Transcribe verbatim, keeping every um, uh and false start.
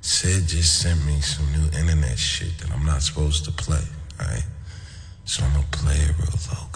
Sid just sent me some new internet shit that I'm not supposed to play, alright? So I'm gonna play it real low.